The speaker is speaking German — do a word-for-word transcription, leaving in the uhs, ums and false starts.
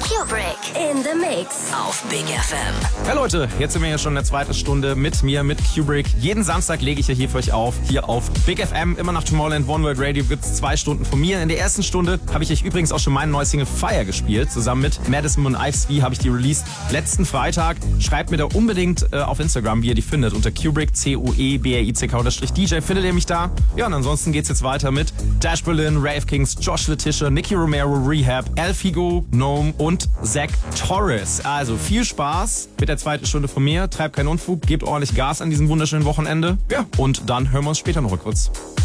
Kubrick in the Mix auf Big F M. Ja Leute, jetzt sind wir hier schon in der zweiten Stunde mit mir, mit Kubrick. Jeden Samstag lege ich ja hier für euch auf, hier auf Big F M. Immer nach Tomorrowland One World Radio gibt es zwei Stunden von mir. In der ersten Stunde habe ich euch übrigens auch schon meine neue Single Fire gespielt. Zusammen mit Madison und Ice V habe ich die released letzten Freitag. Schreibt mir da unbedingt äh, auf Instagram, wie ihr die findet. Unter Kubrick, C U E B R I C K unterstrich D J findet ihr mich da. Ja, und ansonsten geht's jetzt weiter mit Dash Berlin, Rave Kings, Josh Letitia, Nicky Romero, Rehab, El Figo, Gnome und Zach Torres. Also viel Spaß mit der zweiten Stunde von mir. Treibt keinen Unfug, gebt ordentlich Gas an diesem wunderschönen Wochenende. Ja, und dann hören wir uns später noch kurz.